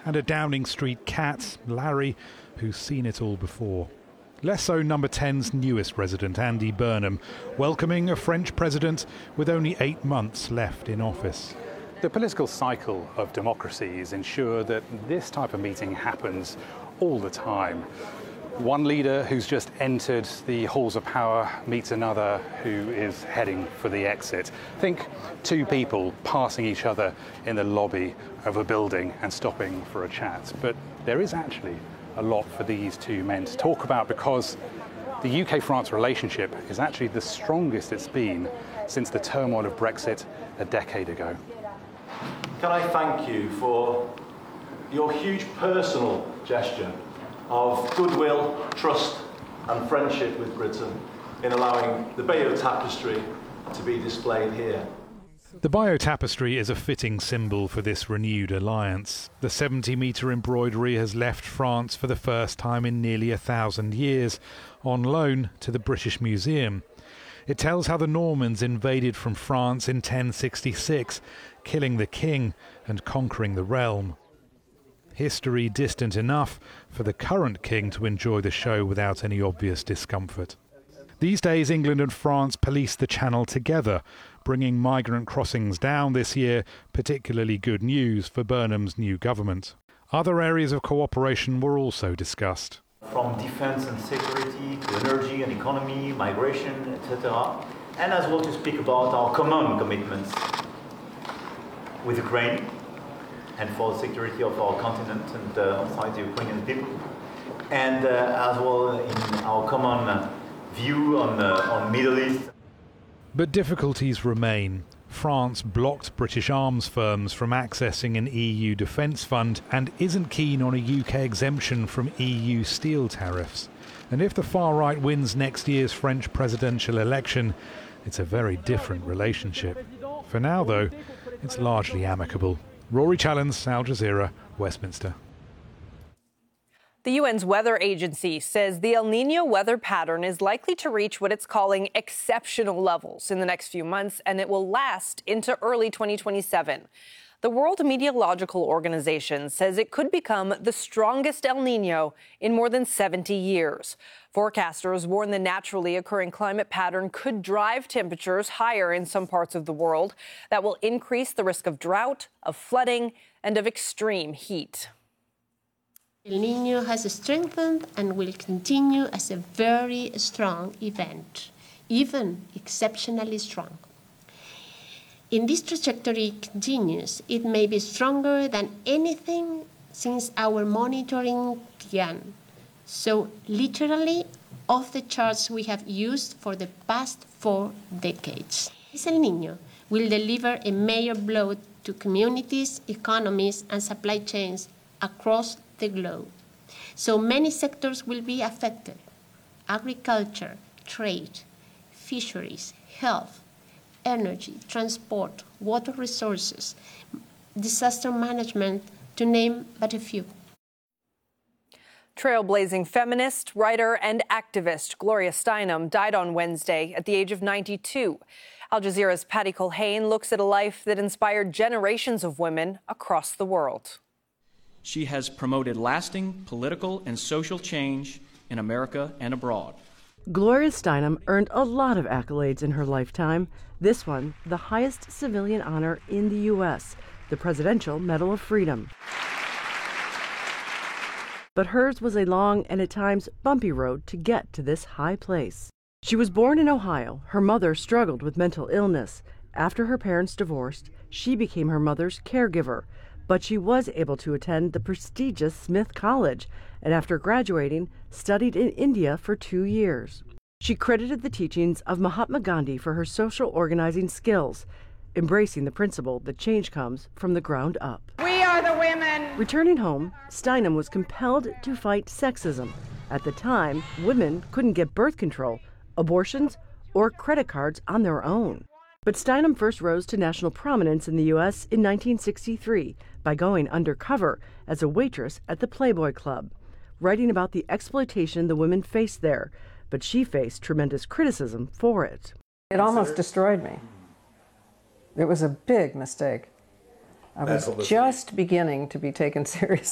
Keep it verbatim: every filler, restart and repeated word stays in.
And a Downing Street cat, Larry, who's seen it all before. Less so number ten's newest resident, Andy Burnham, welcoming a French president with only eight months left in office. The political cycle of democracies ensure that this type of meeting happens all the time. One leader who's just entered the halls of power meets another who is heading for the exit. Think two people passing each other in the lobby of a building and stopping for a chat. But there is actually a lot for these two men to talk about, because the U K-France relationship is actually the strongest it's been since the turmoil of Brexit a decade ago. Can I thank you for your huge personal gesture of goodwill, trust and friendship with Britain in allowing the Bayeux Tapestry to be displayed here. The Bayeux Tapestry is a fitting symbol for this renewed alliance. The seventy metre embroidery has left France for the first time in nearly a thousand years, on loan to the British Museum. It tells how the Normans invaded from France in ten sixty-six, killing the king and conquering the realm. History distant enough for the current king to enjoy the show without any obvious discomfort. These days, England and France police the Channel together, bringing migrant crossings down this year, particularly good news for Burnham's new government. Other areas of cooperation were also discussed. From defence and security to energy and economy, migration, et cetera. And as well to speak about our common commitments with Ukraine and for the security of our continent and uh, alongside the Ukrainian people. And uh, as well in our common uh, view on the uh, on Middle East. But difficulties remain. France blocked British arms firms from accessing an E U defence fund and isn't keen on a U K exemption from E U steel tariffs. And if the far right wins next year's French presidential election, it's a very different relationship. For now, though, it's largely amicable. Rory Challens, Al Jazeera, Westminster. The U N's weather agency says the El Niño weather pattern is likely to reach what it's calling exceptional levels in the next few months, and it will last into early twenty twenty-seven. The World Meteorological Organization says it could become the strongest El Niño in more than seventy years. Forecasters warn the naturally occurring climate pattern could drive temperatures higher in some parts of the world. That will increase the risk of drought, of flooding, and of extreme heat. El Niño has strengthened and will continue as a very strong event, even exceptionally strong. If this trajectory continues, it may be stronger than anything since our monitoring began. So literally off the charts we have used for the past four decades. This El Niño will deliver a major blow to communities, economies, and supply chains across the globe. So many sectors will be affected: agriculture, trade, fisheries, health, energy, transport, water resources, disaster management, to name but a few. Trailblazing feminist, writer, and activist Gloria Steinem died on Wednesday at the age of ninety-two. Al Jazeera's Patty Culhane looks at a life that inspired generations of women across the world. She has promoted lasting political and social change in America and abroad. Gloria Steinem earned a lot of accolades in her lifetime. This one, the highest civilian honor in the U S, the Presidential Medal of Freedom. But hers was a long and at times bumpy road to get to this high place. She was born in Ohio. Her mother struggled with mental illness. After her parents divorced, she became her mother's caregiver. But she was able to attend the prestigious Smith College, and after graduating, studied in India for two years. She credited the teachings of Mahatma Gandhi for her social organizing skills, embracing the principle that change comes from the ground up. We are the women! Returning home, Steinem was compelled to fight sexism. At the time, women couldn't get birth control, abortions, or credit cards on their own. But Steinem first rose to national prominence in the U S in nineteen sixty-three by going undercover as a waitress at the Playboy Club, writing about the exploitation the women faced there, but she faced tremendous criticism for it. It almost destroyed me. It was a big mistake. I was just beginning to be taken seriously.